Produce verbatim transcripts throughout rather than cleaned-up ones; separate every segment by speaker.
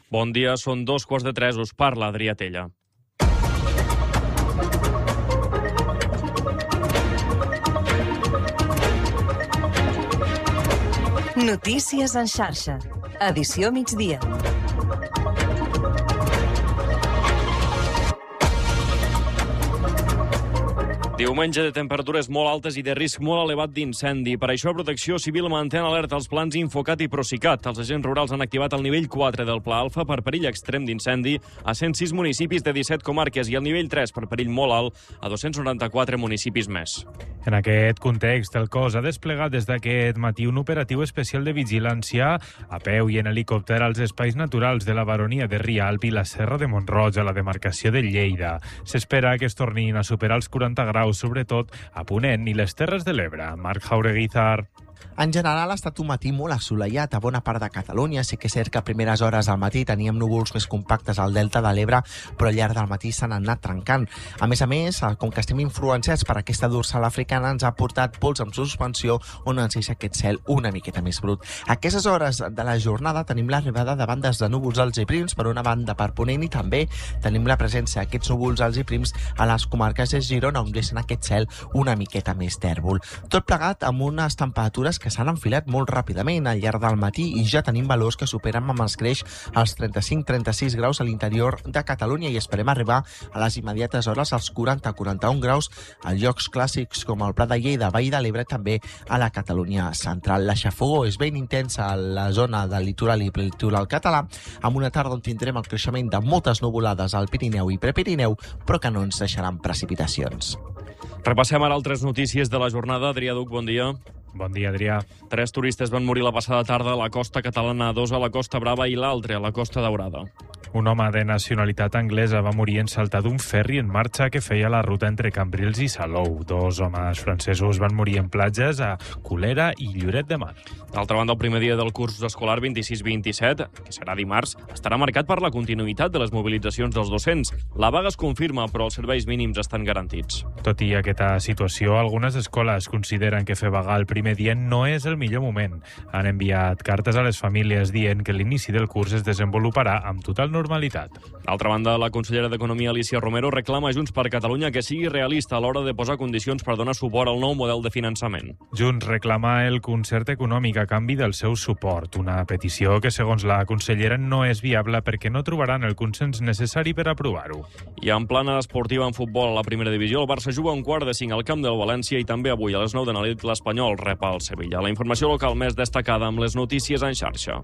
Speaker 1: Bon dia, són dos quarts de tres, us parla Adrià Tella.
Speaker 2: Notícies en xarxa. Edició migdia.
Speaker 1: Diumenge de temperatures molt altes i de risc molt elevat d'incendi. Per això Protecció Civil manté en alerta els plans Infocat i Procicat. Els agents rurals han activat el nivell quatre del Pla Alfa per perill extrem d'incendi a cent sis municipis de disset comarques i el nivell tres per perill molt alt a dos-cents noranta-quatre municipis més.
Speaker 3: En aquest context, el cos ha desplegat des d'aquest matí un operatiu especial de vigilància a peu i en helicòpter als espais naturals de la Baronia de Rialb i la Serra de Mont-roig a la demarcació de Lleida. S'espera que es tornin a superar els quaranta graus, sobretot a Ponent i les Terres de l'Ebre. Marc Jaureguizar.
Speaker 4: En general ha estat un matí molt assolellat a bona part de Catalunya. Sí que és cert que a primeres hores del matí teníem núvols més compactes al delta de l'Ebre, però al llarg del matí s'han anat trencant. A més a més, com que estem influenciats per aquesta dorsal africana, ens ha portat pols en suspensió on ens deixa aquest cel una miqueta més brut. A aquestes hores de la jornada tenim l'arribada de bandes de núvols alts i prims per una banda per Ponent i també tenim la presència d'aquests núvols alts i prims a les comarques de Girona on deixen aquest cel una miqueta més tèrbol. Tot plegat amb unes temperatures que s'han enfilat molt ràpidament al llarg del matí i ja tenim valors que superen amb escreix els trenta-cinc trenta-sis graus a l'interior de Catalunya i esperem arribar a les immediates hores als quaranta quaranta-un graus a llocs clàssics com el Pla de Lleida, Vall de l'Ebre, també a la Catalunya central. La xafogor és ben intensa a la zona del litoral i litoral català, amb una tarda on tindrem el creixement de moltes nuvolades al Pirineu i Prepirineu, però que no ens deixaran precipitacions.
Speaker 1: Repassem ara altres notícies de la jornada. Adrià Duc, bon dia.
Speaker 3: Bon dia, Adrià.
Speaker 1: Tres turistes van morir la passada tarda a la costa catalana, dos a la Costa Brava i l'altre a la Costa Daurada.
Speaker 3: Un home de nacionalitat anglesa va morir en saltar d'un ferri en marxa que feia la ruta entre Cambrils i Salou. Dos homes francesos van morir en platges a Colera i Lloret de Mar.
Speaker 1: D'altra banda, el primer dia del curs escolar vint-i-sis vint-i-set, que serà dimarts, estarà marcat per la continuïtat de les mobilitzacions dels docents. La vaga es confirma, però els serveis mínims estan garantits.
Speaker 3: Tot i aquesta situació, algunes escoles consideren que fer vaga el primer dia no és el millor moment. Han enviat cartes a les famílies dient que l'inici del curs es desenvoluparà amb total normalitat.
Speaker 1: D'altra banda, la consellera d'Economia, Alícia Romero, reclama a Junts per Catalunya que sigui realista a l'hora de posar condicions per donar suport al nou model de finançament.
Speaker 3: Junts reclama el concert econòmic a canvi del seu suport, una petició que, segons la consellera, no és viable perquè no trobaran el consens necessari per aprovar-ho.
Speaker 1: I en plana esportiva en futbol a la primera divisió, el Barça juga un quart de cinc al camp del València i també avui a les nou de la nit l'Espanyol rep al Sevilla. La informació local més destacada amb les notícies en xarxa.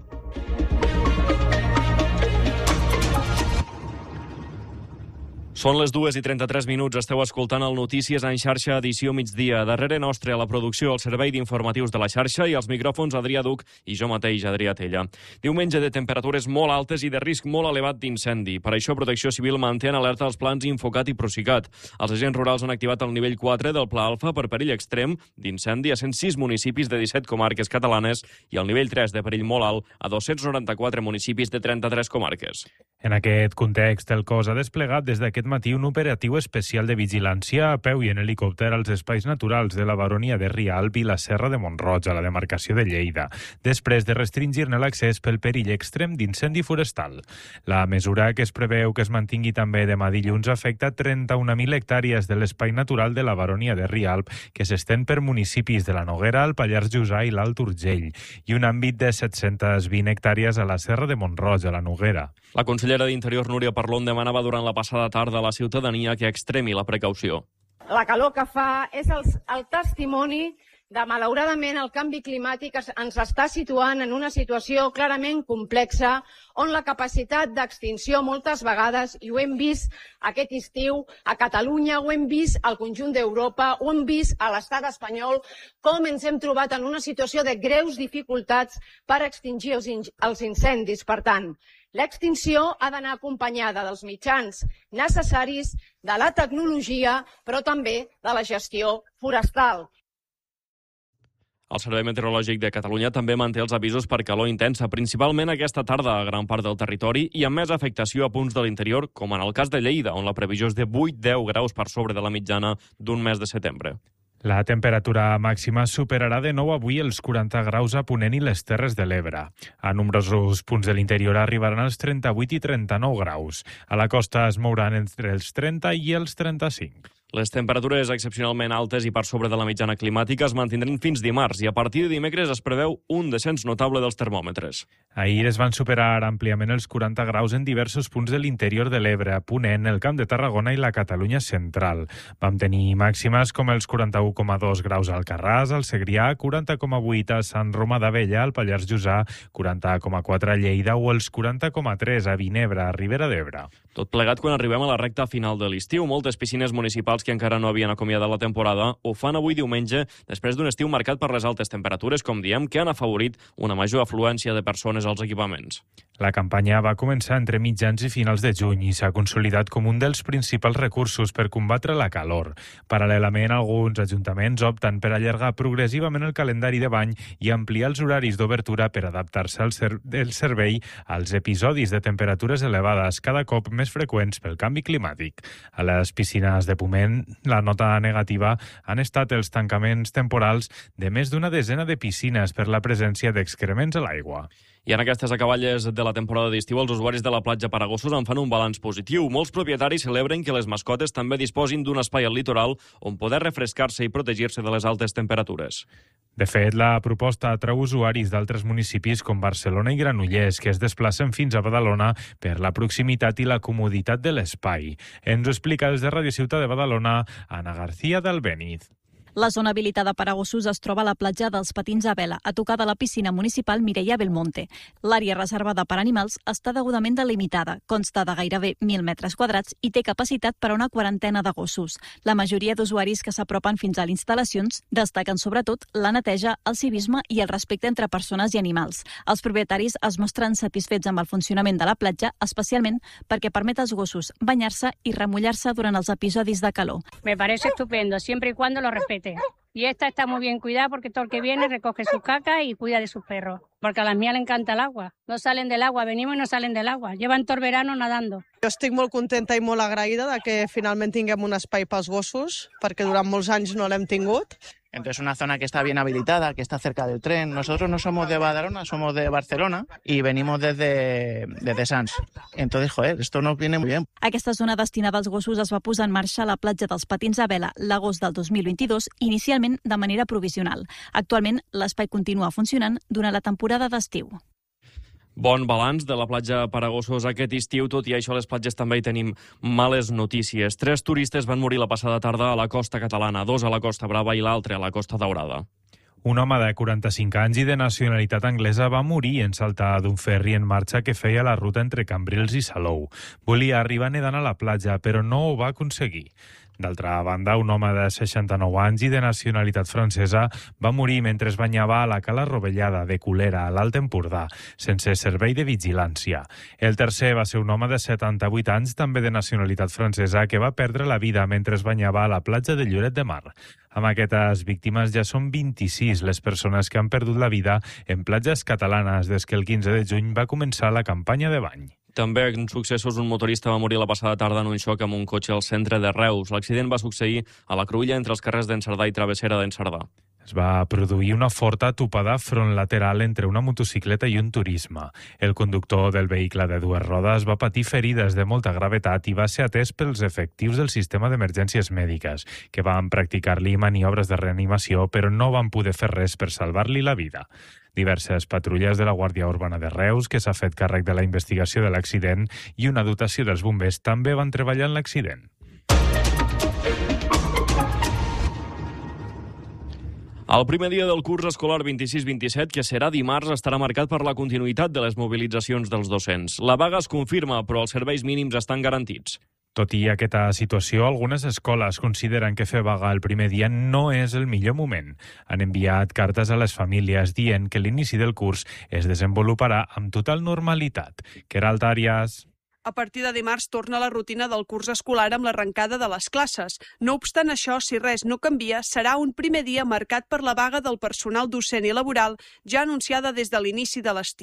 Speaker 1: Són les dues i trenta-tres minuts, esteu escoltant el Notícies en xarxa, edició migdia. Darrere nostre a la producció, el servei d'informatius de la xarxa i els micròfons Adrià Duc i jo mateix, Adrià Tella. Diumenge de temperatures molt altes i de risc molt elevat d'incendi. Per això Protecció Civil manté en alerta els plans Infocat i Procicat. Els agents rurals han activat el nivell quatre del Pla Alfa per perill extrem d'incendi a cent sis municipis de disset comarques catalanes i el nivell tres de perill molt alt a dos-cents noranta-quatre municipis de trenta-tres comarques.
Speaker 3: En aquest context, el cos ha desplegat des d'aquest matí un operatiu especial de vigilància a peu i en helicòpter als espais naturals de la Baronia de Rialb i la Serra de Mont-roig a la demarcació de Lleida, després de restringir-ne l'accés pel perill extrem d'incendi forestal. La mesura, que es preveu que es mantingui també demà dilluns, afecta trenta-un mil hectàrees de l'espai natural de la Baronia de Rialb, que s'estén per municipis de la Noguera, el Pallars Jussà i l'Alt Urgell, i un àmbit de set-cents vint hectàrees a la Serra de Mont-roig, a la Noguera.
Speaker 1: La consellera d'Interior, Núria Parlon, demanava durant la passada tarda a la ciutadania que extremi la precaució.
Speaker 5: La calor que fa és el, el testimoni de, malauradament, el canvi climàtic ens està situant en una situació clarament complexa on la capacitat d'extinció moltes vegades, i ho hem vist aquest estiu a Catalunya, ho hem vist al conjunt d'Europa, ho hem vist a l'estat espanyol, com ens hem trobat en una situació de greus dificultats per extingir els, in els incendis. Per tant, l'extinció ha d'anar acompanyada dels mitjans necessaris, de la tecnologia, però també de la gestió forestal.
Speaker 1: El Servei Meteorològic de Catalunya també manté els avisos per calor intensa, principalment aquesta tarda a gran part del territori i amb més afectació a punts de l'interior, com en el cas de Lleida, on la previsió és de vuit a deu graus per sobre de la mitjana d'un mes de setembre.
Speaker 3: La temperatura màxima superarà de nou avui els quaranta graus a Ponent i les Terres de l'Ebre. A nombrosos punts de l'interior arribaran als trenta-vuit i trenta-nou graus. A la costa es mouran entre els trenta i els trenta-cinc.
Speaker 1: Les temperatures excepcionalment altes i per sobre de la mitjana climàtica es mantindran fins dimarts i a partir de dimecres es preveu un descens notable dels termòmetres.
Speaker 3: Ahir es van superar àmpliament els quaranta graus en diversos punts de l'interior de l'Ebre, Ponent, el Camp de Tarragona i la Catalunya central. Vam tenir màximes com els quaranta-u coma dos graus al Alcarràs, al Segrià, quaranta coma vuit a Sant Roma d'Abella, al Pallars Jussà, quaranta coma quatre a Lleida o els quaranta coma tres a Vinebre, a Ribera d'Ebre.
Speaker 1: Tot plegat quan arribem a la recta final de l'estiu. Moltes piscines municipals que encara no havien acomiadat la temporada ho fan avui diumenge després d'un estiu marcat per les altes temperatures, com diem, que han afavorit una major afluència de persones als equipaments.
Speaker 3: La campanya va començar entre mitjans i finals de juny i s'ha consolidat com un dels principals recursos per combatre la calor. Paral·lelament, alguns ajuntaments opten per allargar progressivament el calendari de bany i ampliar els horaris d'obertura per adaptar-se al ser el servei als episodis de temperatures elevades, cada cop més freqüents pel canvi climàtic. A les piscines de Ponent, la nota negativa han estat els tancaments temporals de més d'una desena de piscines per la presència d'excrements a l'aigua.
Speaker 1: I en aquestes acaballes de la temporada d'estiu, els usuaris de la platja Paragossos en fan un balanç positiu. Molts propietaris celebren que les mascotes també disposin d'un espai al litoral on poder refrescar-se i protegir-se de les altes temperatures.
Speaker 3: De fet, la proposta atrau usuaris d'altres municipis com Barcelona i Granollers, que es desplacen fins a Badalona per la proximitat i la comoditat de l'espai. Ens ho explica des de Radio Ciutat de Badalona, Ana García d'Albéniz.
Speaker 6: La zona habilitada per a gossos es troba a la platja dels Patins a Vela, a tocar de la piscina municipal Mireia Belmonte. L'àrea reservada per animals està degudament delimitada, consta de gairebé mil metres quadrats i té capacitat per a una quarantena de gossos. La majoria d'usuaris que s'apropen fins a les instal·lacions destaquen sobretot la neteja, el civisme i el respecte entre persones i animals. Els propietaris es mostren satisfets amb el funcionament de la platja, especialment perquè permet als gossos banyar-se i remullar-se durant els episodis de calor.
Speaker 7: Me parece estupendo, siempre y cuando lo respete. Y esta está muy bien cuidada porque todo el que viene recoge sus cacas y cuida de sus perros. Porque a las mías le encanta el agua. No salen del agua, venimos y no salen del agua. Llevan tot el verano nadando.
Speaker 8: Jo estic molt contenta i molt agraïda de que finalment tinguem un espai pels gossos, perquè durant molts anys no l'hem tingut.
Speaker 9: Entonces, una zona que está bien habilitada, que está cerca del tren. Nosotros no somos de Badalona, somos de Barcelona y venimos desde, desde Sants. Entonces, joder, esto nos viene muy bien.
Speaker 6: Aquesta zona destinada als gossos es va posar en marxa a la platja dels Patins a Vela l'agost del dos mil vint-i-dos, inicialment de manera provisional. Actualment, l'espai continua funcionant durant la temporada d'estiu.
Speaker 1: Bon balanç de la platja Paragossos aquest estiu, tot i això a les platges també hi tenim males notícies. Tres turistes van morir la passada tarda a la costa catalana, dos a la Costa Brava i l'altre a la Costa Daurada.
Speaker 3: Un home de quaranta-cinc anys i de nacionalitat anglesa va morir en saltar d'un ferri en marxa que feia la ruta entre Cambrils i Salou. Volia arribar nedant a la platja, però no ho va aconseguir. D'altra banda, un home de seixanta-nou anys i de nacionalitat francesa va morir mentre es banyava a la cala Rovellada de Colera, a l'Alt Empordà, sense servei de vigilància. El tercer va ser un home de setanta-vuit anys, també de nacionalitat francesa, que va perdre la vida mentre es banyava a la platja de Lloret de Mar. Amb aquestes víctimes ja són vint-i-sis les persones que han perdut la vida en platges catalanes des que el quinze de juny va començar la campanya de bany.
Speaker 1: També en successos un motorista va morir la passada tarda en un xoc amb un cotxe al centre de Reus. L'accident va succeir a la Cruïlla entre els carrers d'en Cerdà i Travessera d'en Cerdà.
Speaker 3: Es va produir una forta topada front lateral entre una motocicleta i un turisme. El conductor del vehicle de dues rodes va patir ferides de molta gravetat i va ser atès pels efectius del sistema d'emergències mèdiques, que van practicar-li maniobres de reanimació, però no van poder fer res per salvar-li la vida. Diverses patrulles de la Guàrdia Urbana de Reus, que s'ha fet càrrec de la investigació de l'accident, i una dotació dels bombers també van treballar en l'accident.
Speaker 1: El primer dia del curs escolar vint-i-sis vint-i-set, que serà dimarts, estarà marcat per la continuïtat de les mobilitzacions dels docents. La vaga es confirma, però els serveis mínims estan garantits.
Speaker 3: Tot i aquesta situació, algunes escoles consideren que fer vaga el primer dia no és el millor moment. Han enviat cartes a les famílies dient que l'inici del curs es desenvoluparà amb total normalitat. Queralt Àrias.
Speaker 10: A partir de dimarts torna la rutina del curs escolar amb l'arrencada de les classes. No obstant això, si res no canvia, serà un primer dia marcat per la vaga del personal docent i laboral ja anunciada des de l'inici de l'estiu.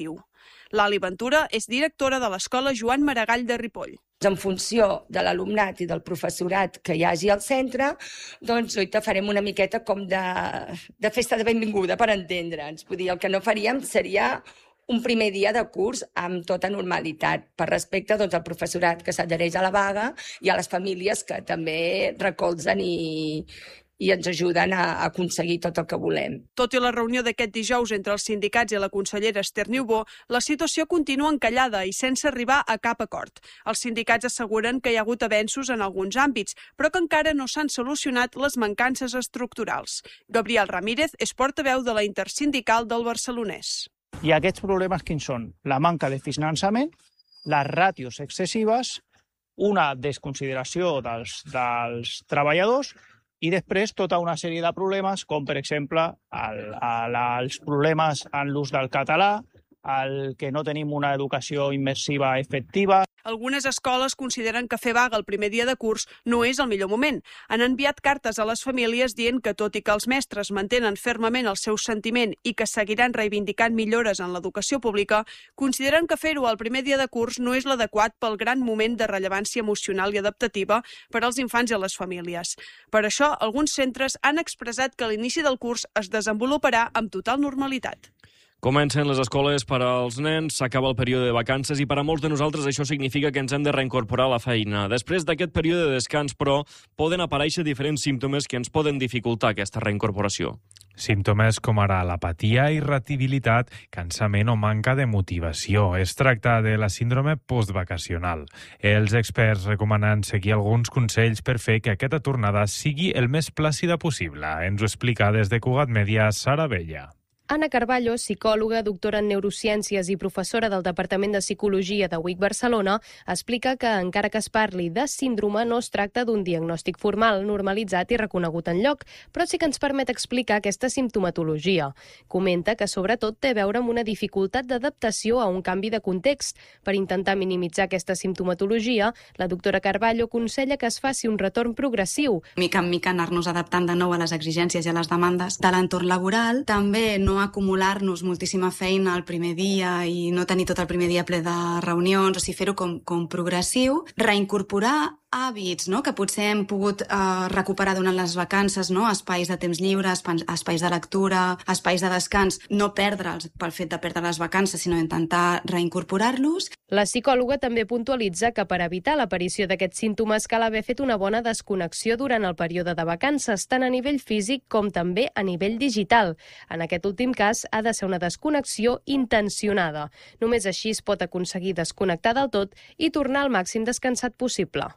Speaker 10: L'Ali Ventura és directora de l'Escola Joan Maragall de Ripoll.
Speaker 11: En funció de l'alumnat i del professorat que hi hagi al centre, doncs oi, farem una miqueta com de, de festa de benvinguda, per entendre'ns. Vull dir, el que no faríem seria un primer dia de curs amb tota normalitat, per respecte doncs, al professorat que s'adhereix a la vaga i a les famílies que també recolzen i, i ens ajuden a aconseguir tot el que volem.
Speaker 10: Tot i la reunió d'aquest dijous entre els sindicats i la consellera Esther Niubó, la situació continua encallada i sense arribar a cap acord. Els sindicats asseguren que hi ha hagut avenços en alguns àmbits, però que encara no s'han solucionat les mancances estructurals. Gabriel Ramírez és portaveu de la Intersindical del Barcelonès.
Speaker 12: I aquests problemes quins són? La manca de finançament, les ràtios excessives, una desconsideració dels, dels treballadors i després tota una sèrie de problemes, com per exemple el, el, els problemes en l'ús del català, el que no tenim una educació immersiva efectiva.
Speaker 10: Algunes escoles consideren que fer vaga el primer dia de curs no és el millor moment. Han enviat cartes a les famílies dient que, tot i que els mestres mantenen fermament el seu sentiment i que seguiran reivindicant millores en l'educació pública, consideren que fer-ho el primer dia de curs no és l'adequat pel gran moment de rellevància emocional i adaptativa per als infants i a les famílies. Per això, alguns centres han expressat que l'inici del curs es desenvoluparà amb total normalitat.
Speaker 1: Comencen les escoles per als nens, s'acaba el període de vacances i per a molts de nosaltres això significa que ens hem de reincorporar a la feina. Després d'aquest període de descans, però, poden aparèixer diferents símptomes que ens poden dificultar aquesta reincorporació.
Speaker 3: Símptomes com ara l'apatia, irritabilitat, cansament o manca de motivació. Es tracta de la síndrome postvacacional. Els experts recomanen seguir alguns consells per fer que aquesta tornada sigui el més plàcida possible. Ens ho explica des de Cugat Mèdia, Sara Bella.
Speaker 13: Anna Carballo, psicòloga, doctora en neurociències i professora del Departament de Psicologia de U I C Barcelona, explica que, encara que es parli de síndrome, no es tracta d'un diagnòstic formal, normalitzat i reconegut enlloc, però sí que ens permet explicar aquesta simptomatologia. Comenta que, sobretot, té a veure amb una dificultat d'adaptació a un canvi de context. Per intentar minimitzar aquesta simptomatologia, la doctora Carballo aconsella que es faci un retorn progressiu.
Speaker 14: Mica en mica anar-nos adaptant de nou a les exigències i a les demandes de l'entorn laboral, també no acumular-nos moltíssima feina el primer dia i no tenir tot el primer dia ple de reunions, o sigui, fer-ho com, com progressiu, reincorporar hàbits, no?, que potser hem pogut eh, recuperar durant les vacances, no?, espais de temps lliure, espais de lectura, espais de descans, no perdre'ls pel fet de perdre les vacances, sinó intentar reincorporar-los.
Speaker 13: La psicòloga també puntualitza que per evitar l'aparició d'aquests símptomes cal haver fet una bona desconnexió durant el període de vacances, tant a nivell físic com també a nivell digital. En aquest últim cas, ha de ser una desconnexió intencionada. Només així es pot aconseguir desconnectar del tot i tornar al màxim descansat possible.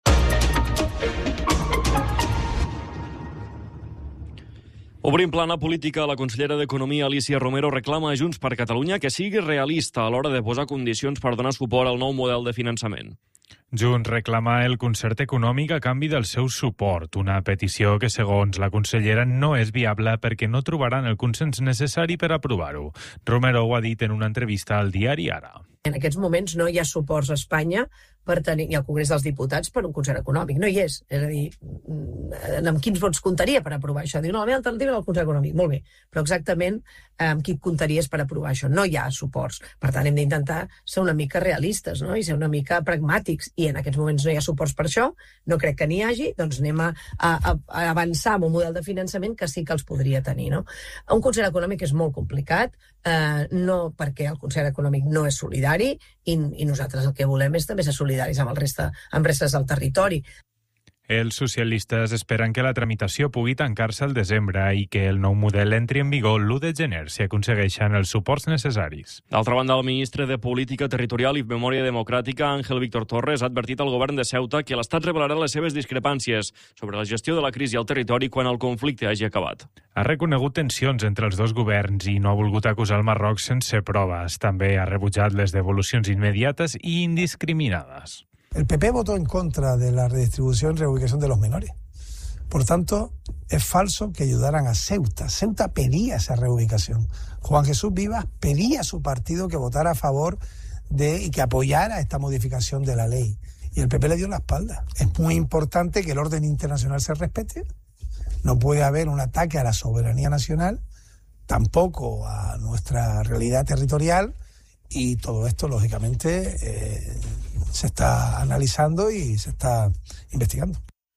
Speaker 1: Obrim plana política, la consellera d'Economia, Alícia Romero, reclama a Junts per Catalunya que sigui realista a l'hora de posar condicions per donar suport al nou model de finançament.
Speaker 3: Junts reclama el concert econòmic a canvi del seu suport, una petició que, segons la consellera, no és viable perquè no trobaran el consens necessari per aprovar-ho. Romero ho ha dit en una entrevista al diari Ara.
Speaker 15: En aquests moments no hi ha suports a Espanya per tenir, i al Congrés dels Diputats per un concert econòmic. No hi és. És a dir, amb quins vots comptaria per aprovar això? Diu, no, la meva alternativa és el concert econòmic. Molt bé, però exactament amb qui comptaries per aprovar això? No hi ha suports. Per tant, hem d'intentar ser una mica realistes, no?, i ser una mica pragmàtics. I en aquests moments no hi ha suports per això, no crec que n'hi hagi, doncs anem a, a, a avançar amb un model de finançament que sí que els podria tenir, no? Un concert econòmic és molt complicat, eh, no perquè el concert econòmic no és solidari i, i nosaltres el que volem és també ser solidaris amb el resta, amb restes del territori.
Speaker 3: Els socialistes esperen que la tramitació pugui tancar-se al desembre i que el nou model entri en vigor l'u de gener si aconsegueixen els suports necessaris.
Speaker 1: D'altra banda, el ministre de Política Territorial i Memòria Democràtica, Ángel Víctor Torres, ha advertit al govern de Ceuta que l'Estat revelarà les seves discrepàncies sobre la gestió de la crisi al territori quan el conflicte hagi acabat.
Speaker 3: Ha reconegut tensions entre els dos governs i no ha volgut acusar el Marroc sense proves. També ha rebutjat les devolucions immediates i indiscriminades.
Speaker 16: El P P votó en contra de la redistribución y reubicación de los menores. Por tanto, es falso que ayudaran a Ceuta. Ceuta pedía esa reubicación. Juan Jesús Vivas pedía a su partido que votara a favor de y que apoyara esta modificación de la ley. Y el P P le dio la espalda. Es muy importante que el orden internacional se respete. No puede haber un ataque a la soberanía nacional, tampoco a nuestra realidad territorial, y todo esto, lógicamente, eh, se está analizando y se está investigando.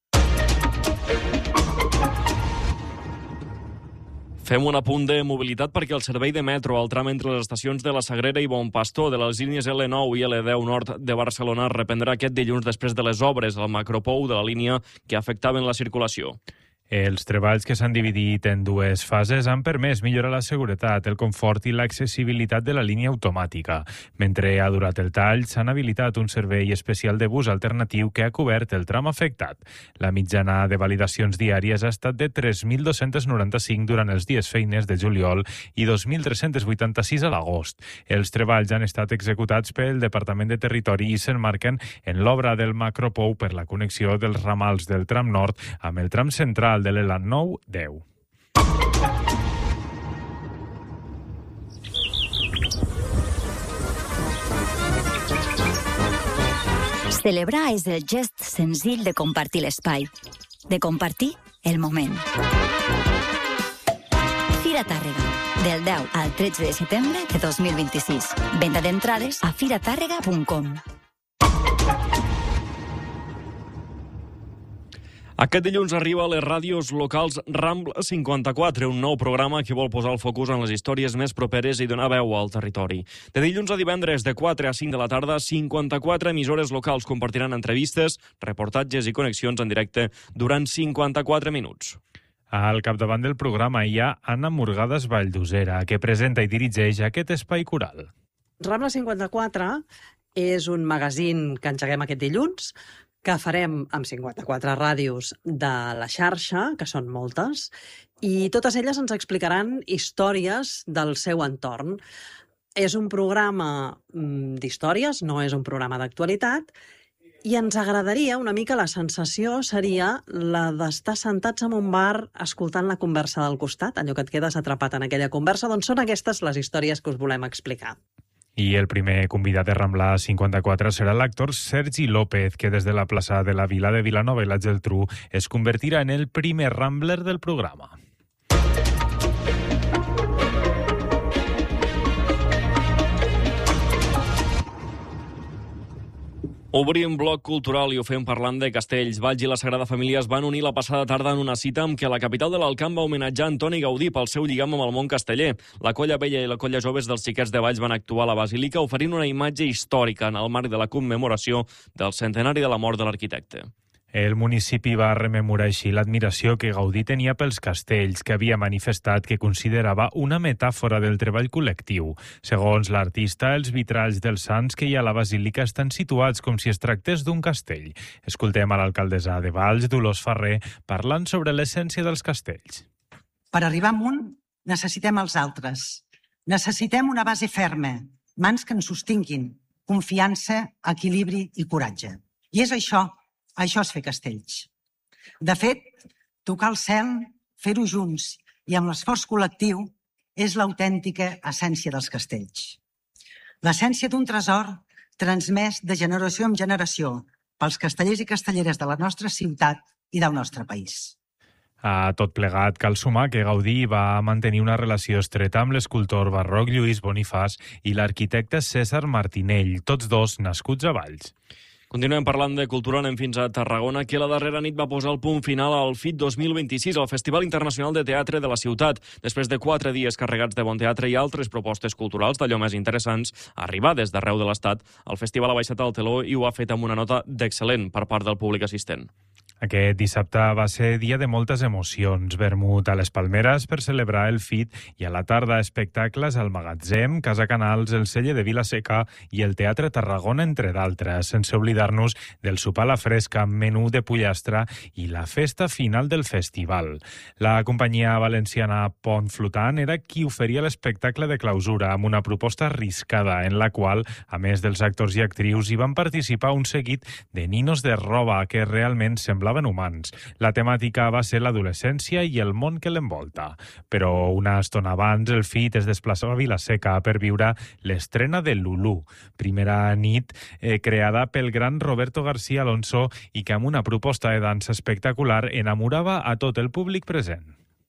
Speaker 1: Fem un apunt de mobilitat perquè el servei de metro al tram entre les estacions de la Sagrera i Bon Pastor de les línies ele nou i ele deu nord de Barcelona es reprendrà aquest dilluns després de les obres al macropou de la línia que afectaven la circulació.
Speaker 3: Els treballs que s'han dividit en dues fases han permès millorar la seguretat, el confort i l'accessibilitat de la línia automàtica. Mentre ha durat el tall, s'han habilitat un servei especial de bus alternatiu que ha cobert el tram afectat. La mitjana de validacions diàries ha estat de tres mil dos-cents noranta-cinc durant els dies feines de juliol i dos mil tres-cents vuitanta-sis a l'agost. Els treballs han estat executats pel Departament de Territori i s'enmarquen en l'obra del macropou per la connexió dels ramals del tram nord amb el tram central de l'E L A nou deu.
Speaker 17: Celebrar és el gest senzill de compartir l'espai, de compartir el moment. Fira Tàrrega, del deu al tretze de setembre de dos mil vint-i-sis. Venda d'entrades a fira tàrrega punt com.
Speaker 1: Aquest dilluns arriba a les ràdios locals Rambla cinquanta-quatre, un nou programa que vol posar el focus en les històries més properes i donar veu al territori. De dilluns a divendres, de quatre a cinc de la tarda, cinquanta-quatre emissores locals compartiran entrevistes, reportatges i connexions en directe durant cinquanta-quatre minuts.
Speaker 3: Al capdavant del programa hi ha Anna Murgades Valldosera, que presenta i dirigeix aquest espai coral.
Speaker 18: Rambla cinquanta-quatre és un magazín que engeguem aquest dilluns, que farem amb cinquanta-quatre ràdios de la xarxa, que són moltes, i totes elles ens explicaran històries del seu entorn. És un programa d'històries, no és un programa d'actualitat, i ens agradaria, una mica la sensació seria la d'estar sentats en un bar escoltant la conversa del costat, allò que et quedes atrapat en aquella conversa, doncs són aquestes les històries que us volem explicar.
Speaker 3: I el primer convidat de Rambla cinquanta-quatre serà l'actor Sergi López, que des de la plaça de la Vila de Vilanova i la Geltrú es convertirà en el primer Rambler del programa.
Speaker 1: Obrim bloc cultural i ho fem parlant de castells. Valls i la Sagrada Família es van unir la passada tarda en una cita amb què la capital de l'Alcamp va homenatjar Antoni Gaudí pel seu lligam amb el món casteller. La Colla Vella i la Colla Joves dels Xiquets de Valls van actuar a la Basílica oferint una imatge històrica en el marc de la commemoració del centenari de la mort de l'arquitecte.
Speaker 3: El municipi va rememorar així l'admiració que Gaudí tenia pels castells, que havia manifestat que considerava una metàfora del treball col·lectiu. Segons l'artista, els vitralls dels sants que hi ha a la basílica estan situats com si es tractés d'un castell. Escoltem a l'alcaldessa de Valls, Dolors Ferrer, parlant sobre l'essència dels castells.
Speaker 19: Per arribar amunt necessitem els altres. Necessitem una base ferma, mans que ens sostinguin, confiança, equilibri i coratge. I és això. Això és fer castells. De fet, tocar el cel, fer-ho junts i amb l'esforç col·lectiu és l'autèntica essència dels castells. L'essència d'un tresor transmès de generació en generació pels castellers i castelleres de la nostra ciutat i del nostre país.
Speaker 3: A tot plegat, cal sumar que Gaudí va mantenir una relació estreta amb l'escultor barroc Lluís Bonifàs i l'arquitecte César Martinell, tots dos nascuts a Valls.
Speaker 1: Continuem parlant de cultura, anem fins a Tarragona, que la darrera nit va posar el punt final al F I T dos mil vint-i-sis, el Festival Internacional de Teatre de la ciutat. Després de quatre dies carregats de bon teatre i altres propostes culturals d'allò més interessants, arribades d'arreu de l'Estat, el festival ha baixat el teló i ho ha fet amb una nota d'excel·lent per part del públic assistent.
Speaker 3: Aquest dissabte va ser dia de moltes emocions. Vermut a les Palmeres per celebrar el F I T i a la tarda espectacles al Magatzem, Casa Canals, el Celler de Vila-seca i el Teatre Tarragona, entre d'altres, sense oblidar-nos del sopar a la fresca, menú de pollastre i la festa final del festival. La companyia valenciana Pont Flotant era qui oferia l'espectacle de clausura amb una proposta arriscada en la qual, a més dels actors i actrius, hi van participar un seguit de ninos de roba que realment semblaven humans. La temàtica va ser l'adolescència i el món que l'envolta. Però una estona abans, el F I T es desplaçava a Vila-seca per viure l'estrena de Lulú, primera nit eh, creada pel gran Roberto García Alonso i que amb una proposta de dansa espectacular enamorava a tot el públic present.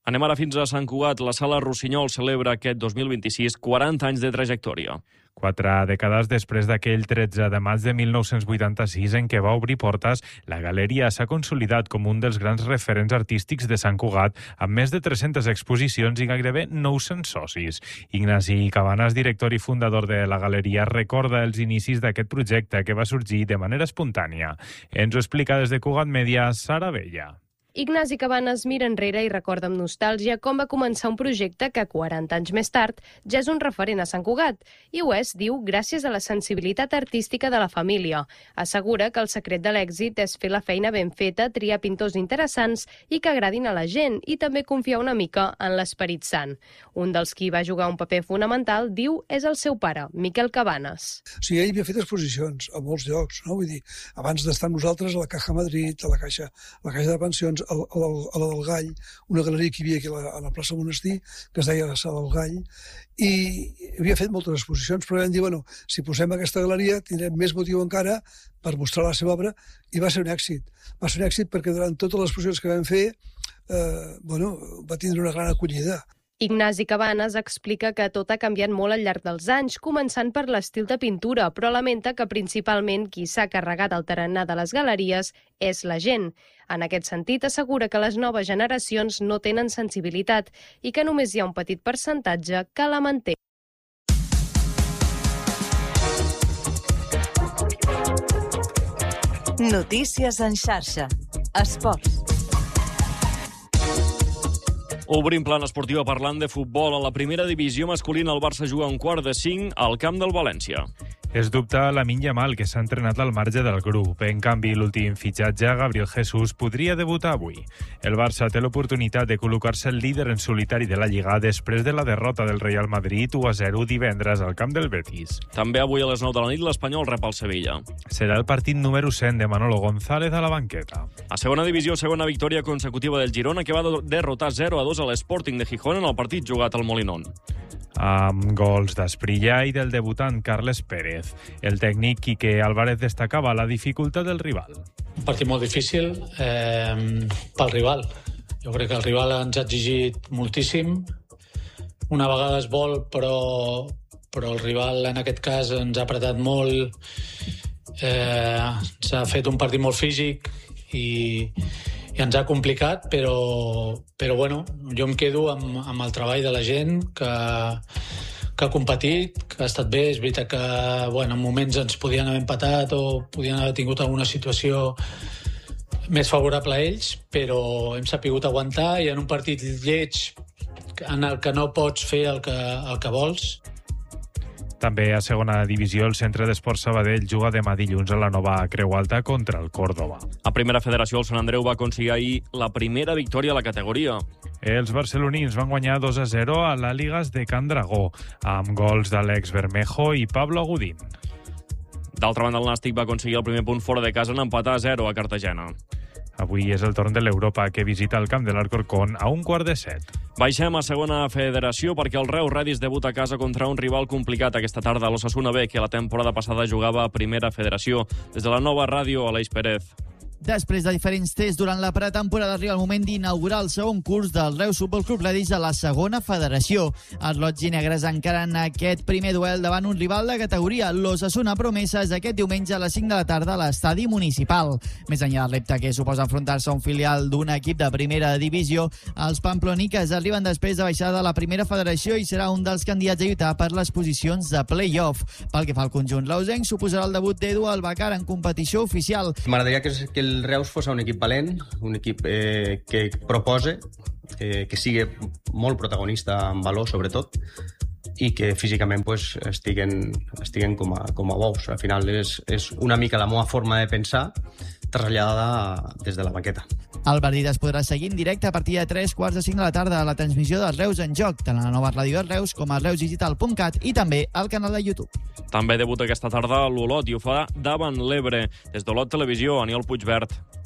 Speaker 1: Anem ara fins a Sant Cugat. La Sala Rossinyol celebra aquest dos mil vint-i-sis quaranta anys de trajectòria.
Speaker 3: Quatre dècades després d'aquell tretze de maig de mil nou-cents vuitanta-sis en què va obrir portes, la galeria s'ha consolidat com un dels grans referents artístics de Sant Cugat, amb més de tres-centes exposicions i gairebé nou-cents socis. Ignasi Cabanas, director i fundador de la galeria, recorda els inicis d'aquest projecte que va sorgir de manera espontània. Ens ho explica des de Cugat Media, Sara Bella.
Speaker 13: Ignasi Cabanas mira enrere i recorda amb nostàlgia com va començar un projecte que quaranta anys més tard ja és un referent a Sant Cugat. I ho és, diu, gràcies a la sensibilitat artística de la família. Assegura que el secret de l'èxit és fer la feina ben feta, triar pintors interessants i que agradin a la gent, i també confiar una mica en l'Esperit Sant. Un dels qui va jugar un paper fonamental, diu, és el seu pare, Miquel Cabanas.
Speaker 16: O sigui, ell havia fet exposicions a molts llocs, no? Vull dir, abans d'estar nosaltres a la Caja Madrid, a la Caixa, a la Caixa de Pensions, a la, a la del Gall, una galeria que hi havia aquí a la, a la plaça Monestir, que es deia la Sala del Gall, i havia fet moltes exposicions, però vam dir, bueno, si posem aquesta galeria tindrem més motiu encara per mostrar la seva obra, i va ser un èxit. Va ser un èxit perquè durant totes les exposicions que vam fer, eh, bueno, va tindre una gran acollida.
Speaker 13: Ignasi Cabanas explica que tot ha canviat molt al llarg dels anys, començant per l'estil de pintura, però lamenta que principalment qui s'ha carregat el tarannà de les galeries és la gent. En aquest sentit, assegura que les noves generacions no tenen sensibilitat i que només hi ha un petit percentatge que la manté.
Speaker 2: Notícies en xarxa. Esports.
Speaker 1: Obrim plana esportiva parlant de futbol. A la primera divisió masculina el Barça juga un quart de cinc al camp del València.
Speaker 3: Es dubta Lamine Yamal, que s'ha entrenat al marge del grup. En canvi, l'últim fitxatge, Gabriel Jesús, podria debutar avui. El Barça té l'oportunitat de col·locar-se el líder en solitari de la Lliga després de la derrota del Real Madrid u a zero divendres al camp del Betis.
Speaker 1: També avui a les nou de la nit l'Espanyol rep el Sevilla.
Speaker 3: Serà el partit número cent de Manolo González a la banqueta.
Speaker 1: A segona divisió, segona victòria consecutiva del Girona, que va derrotar zero a dos a l'Sporting de Gijón en el partit jugat al Molinón.
Speaker 3: Amb gols d'Asprilla i del debutant Carles Pérez. El tècnic Quique Álvarez destacava la dificultat del rival.
Speaker 20: Un partit molt difícil eh, pel rival. Jo crec que el rival ens ha exigit moltíssim. Una vegada es vol, però, però el rival en aquest cas ens ha apretat molt. Eh, s'ha fet un partit molt físic i... i ens ha complicat, però, però bueno, jo em quedo amb, amb el treball de la gent que, que ha competit, que ha estat bé. És veritat que bueno, en moments ens podien haver empatat o podien haver tingut alguna situació més favorable a ells, però hem sapigut aguantar, i en un partit lleig en el que no pots fer el que, el que vols.
Speaker 3: També a segona divisió, el Centre d'Esports Sabadell juga demà dilluns a la Nova Creu Alta contra el Córdoba.
Speaker 1: A primera federació, el Sant Andreu va aconseguir ahir la primera victòria a la categoria.
Speaker 3: Els barcelonins van guanyar dos a zero a l'Àligues de Can Dragó, amb gols d'Àlex Bermejo i Pablo Agudín.
Speaker 1: D'altra banda, el Nàstic va aconseguir el primer punt fora de casa en empatar a zero a Cartagena.
Speaker 3: Avui és el torn de l'Europa, que visita el camp de l'Alcorcón a un quart de set.
Speaker 1: Baixem a segona federació perquè el Reus Redis debuta a casa contra un rival complicat aquesta tarda, l'Osasuna B, que la temporada passada jugava a primera federació. Des de la nova ràdio, Aleix Pérez.
Speaker 21: Després de diferents tests durant la pretemporada, arriba el moment d'inaugurar el segon curs del Reus Futbol Club Redis a la segona federació. Els lots i negres encaren aquest primer duel davant un rival de categoria, l'Osasuna Promeses, aquest diumenge a les cinc de la tarda a l'estadi municipal. Més enllà del repte que suposa enfrontar-se a un filial d'un equip de primera divisió, els pamploniques arriben després de baixar de la primera federació i serà un dels candidats a lluitar per les posicions de play-off. Pel que fa al conjunt lausenc, suposarà el debut d'Edu Albacar en competició oficial.
Speaker 22: M'agradaria que, que el Reus fos un equip valent, un equip eh, que propose, eh, que sigui molt protagonista en valor, sobretot, i que físicament pues, estiguen, estiguen com, a, com a bous. Al final és, és una mica la meva forma de pensar traslladada des de la banqueta.
Speaker 21: El partit es podrà seguir en directe a partir de tres quarts de cinc de la tarda a la transmissió dels Reus en Joc, tant a la nova ràdio dels Reus com a reus digital punt cat i també al canal de YouTube.
Speaker 1: També debuta aquesta tarda l'Olot i ho fa davant l'Ebre. Des d'Olot Televisió, Aniol Puigverd.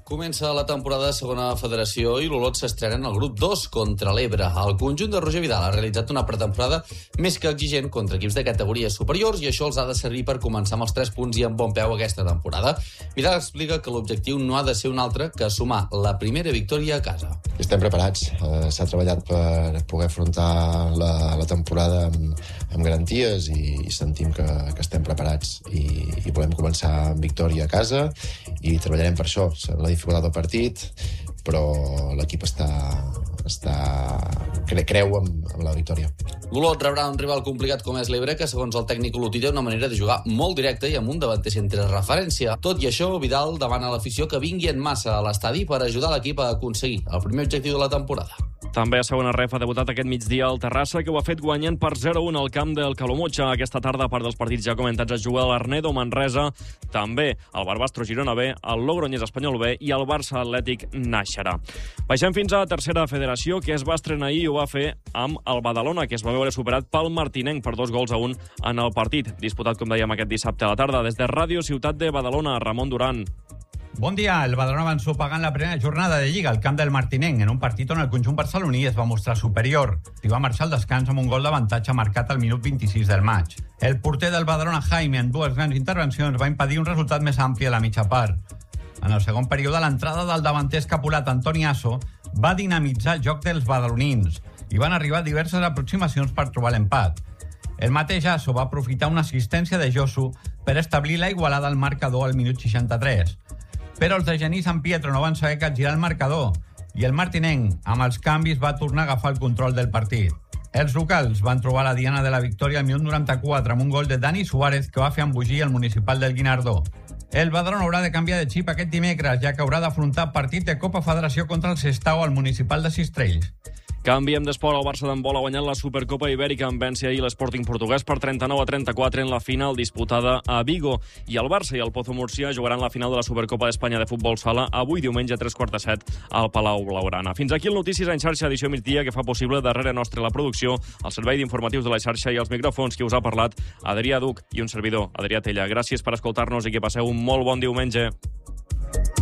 Speaker 4: Comença la temporada de segona federació i l'Olot s'estrena en el grup dos contra l'Ebre. El conjunt de Roger Vidal ha realitzat una pretemporada més que exigent contra equips de categories superiors i això els ha de servir per començar amb els tres punts i amb bon peu aquesta temporada. Vidal explica que l'objectiu no ha de ser un altre que sumar la primera victòria a casa.
Speaker 5: Estem preparats. Uh, S'ha treballat per poder afrontar la, la temporada amb, amb garanties i, i sentim que, que estem preparats i, i volem començar amb victòria a casa i treballarem per això. La dificultat del partit, però l'equip està, està cre, creu amb, amb la victòria.
Speaker 4: L'Olot rebrà un rival complicat com és l'Ebre, que segons el tècnic olotí té una manera de jugar molt directa i amb un davanter centre referència. Tot i això, Vidal demana a l'afició que vingui en massa a l'estadi per ajudar l'equip a aconseguir el primer objectiu de la temporada.
Speaker 1: També a segona ref ha debutat aquest migdia al Terrassa, que ho ha fet guanyant per zero a un al camp del Calomotxa. Aquesta tarda, a part dels partits ja comentats, es juga l'Arnedo Manresa, també el Barbastro Girona B, el Logroñés Espanyol B i el Barça Atlètic Nàixera. Baixem fins a la tercera federació, que es va estrenar ahir i ho va fer amb el Badalona, que es va veure superat pel Martinenc per dos gols a un en el partit. Disputat, com dèiem, aquest dissabte a la tarda. Des de Ràdio Ciutat de Badalona, Ramon Duran.
Speaker 23: Bon dia. El Badalona va ensopegant la primera jornada de Lliga al camp del Martinenc, en un partit on el conjunt barceloní es va mostrar superior. I va marxar al descans amb un gol d'avantatge marcat al minut vint-i-sis del maig. El porter del Badalona, Jaime, en dues grans intervencions, va impedir un resultat més ampli a la mitja part. En el segon període, l'entrada del davanter escapulat Antoni Asso va dinamitzar el joc dels badalonins i van arribar diverses aproximacions per trobar l'empat. El mateix Asso va aprofitar una assistència de Josu per establir la igualada al marcador al minut seixanta-tres. Però els de Genís Sant Pietro no van saber capgirar el marcador i el Martinenc, amb els canvis, va tornar a agafar el control del partit. Els locals van trobar la diana de la victòria al minut noranta-quatre amb un gol de Dani Suárez que va fer embogir el municipal del Guinardó. El Badalona haurà de canviar de xip aquest dimecres, ja que haurà d'afrontar partit de Copa Federació contra el Sestao al municipal de Sistrells.
Speaker 1: Canviem d'esport. El Barça d'handbol ha guanyat la Supercopa Ibèrica en vèncer ahir l'Sporting portuguès per trenta-nou a trenta-quatre en la final disputada a Vigo. I el Barça i el Pozo Murcia jugaran la final de la Supercopa d'Espanya de futbol sala avui diumenge a tres quarts de set al Palau Blaugrana. Fins aquí el Notícies en xarxa, edició migdia, que fa possible darrere nostre la producció, el servei d'informatius de la xarxa i els micròfons que us ha parlat Adrià Duc i un servidor, Adrià Tella. Gràcies per escoltar-nos i que passeu un molt bon diumenge.